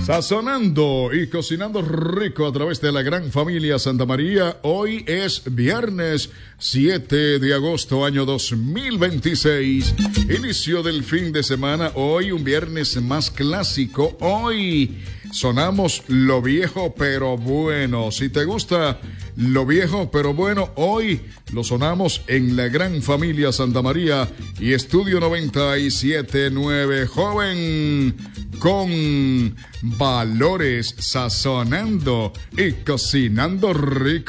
Sazonando y cocinando rico a través de la gran familia Santa María. Hoy es viernes 7 de agosto, año 2026. Inicio del fin de semana. Hoy un viernes más clásico. Hoy sonamos lo viejo pero bueno. Si te gusta lo viejo pero bueno, hoy lo sonamos en la gran familia Santa María y Estudio 97.9. Joven con valores, sazonando y cocinando rico.